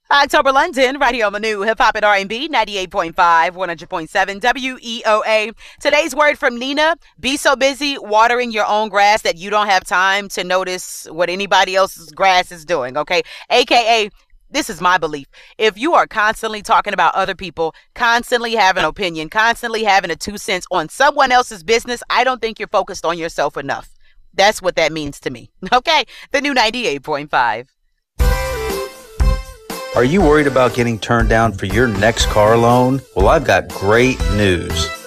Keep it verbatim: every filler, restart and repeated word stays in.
October London, right here on the new Hip Hop and R and B, ninety-eight point five, one hundred point seven W E O A. Today's word from Nina: be so busy watering your own grass that you don't have time to notice what anybody else's grass is doing, okay? A K A, this is my belief. If you are constantly talking about other people, constantly having an opinion, constantly having a two cents on someone else's business, I don't think you're focused on yourself enough. That's what that means to me. Okay? The new ninety-eight point five. Are you worried about getting turned down for your next car loan? Well, I've got great news.